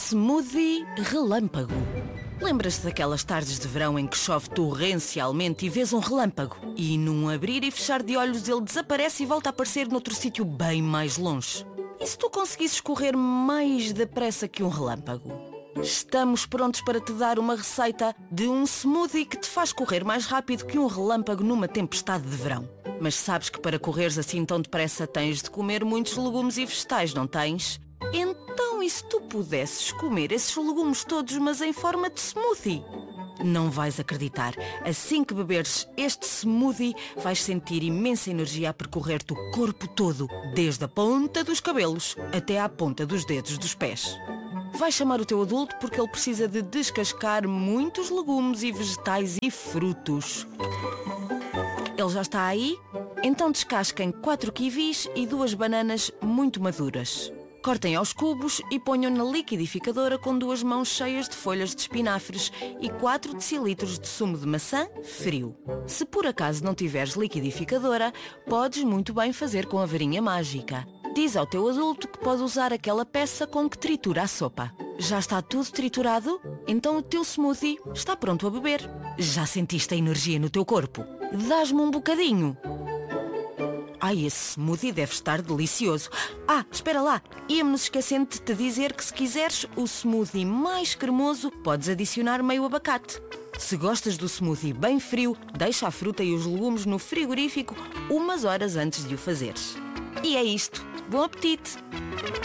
Smoothie relâmpago. Lembras-te daquelas tardes de verão em que chove torrencialmente e vês um relâmpago? E num abrir e fechar de olhos ele desaparece e volta a aparecer noutro sítio bem mais longe. E se tu conseguisses correr mais depressa que um relâmpago? Estamos prontos para te dar uma receita de um smoothie que te faz correr mais rápido que um relâmpago numa tempestade de verão. Mas sabes que para correres assim tão depressa tens de comer muitos legumes e vegetais, não tens? Então, e se tu pudesses comer esses legumes todos, mas em forma de smoothie? Não vais acreditar. Assim que beberes este smoothie, vais sentir imensa energia a percorrer-te o corpo todo, desde a ponta dos cabelos até à ponta dos dedos dos pés. Vais chamar o teu adulto porque ele precisa de descascar muitos legumes e vegetais e frutos. Ele já está aí? Então descasquem 4 kiwis e 2 bananas muito maduras. Cortem aos cubos e ponham na liquidificadora com 2 mãos cheias de folhas de espinafres e 4 decilitros de sumo de maçã frio. Se por acaso não tiveres liquidificadora, podes muito bem fazer com a varinha mágica. Diz ao teu adulto que pode usar aquela peça com que tritura a sopa. Já está tudo triturado? Então o teu smoothie está pronto a beber. Já sentiste a energia no teu corpo? Dás-me um bocadinho. Ai, esse smoothie deve estar delicioso. Espera lá, ia-me-nos esquecendo de te dizer que se quiseres o smoothie mais cremoso, podes adicionar meio abacate. Se gostas do smoothie bem frio, deixa a fruta e os legumes no frigorífico umas horas antes de o fazeres. E é isto. Bom apetite!